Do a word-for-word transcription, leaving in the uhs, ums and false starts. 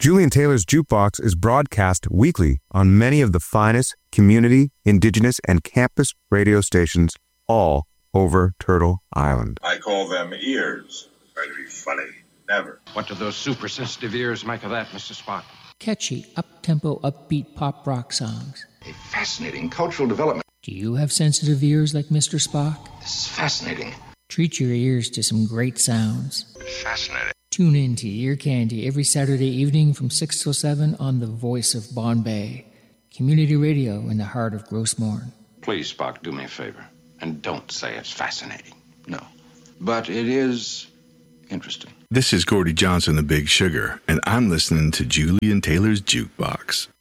Julian Taylor's Jukebox is broadcast weekly on many of the finest community, indigenous, and campus radio stations all over Turtle Island. I call them ears. Try to be funny. Never. What do those super sensitive ears make of that, Mister Spock? Catchy, up-tempo, upbeat pop rock songs. A fascinating cultural development. Do you have sensitive ears like Mister Spock? This is fascinating. Treat your ears to some great sounds. Fascinating. Tune in to Ear Candy every Saturday evening from six till seven on the Voice of Bombay, community radio in the heart of Gross Morn. Please, Spock, do me a favor, and don't say it's fascinating. No. But it is interesting. This is Gordie Johnson, the Big Sugar, and I'm listening to Julian Taylor's Jukebox.